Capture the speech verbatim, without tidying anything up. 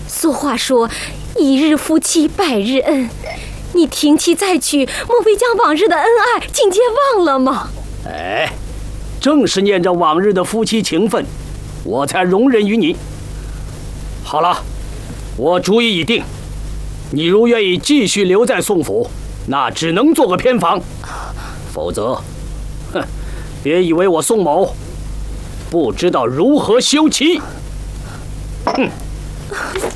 俗话说，一日夫妻百日恩。你停妻再娶，莫非将往日的恩爱尽皆忘了吗？ 哎，正是念着往日的夫妻情分，我才容忍于你。好了，我主意已定，你如愿意继续留在宋府，那只能做个偏房，否则，哼，别以为我宋某不知道如何休妻。哼。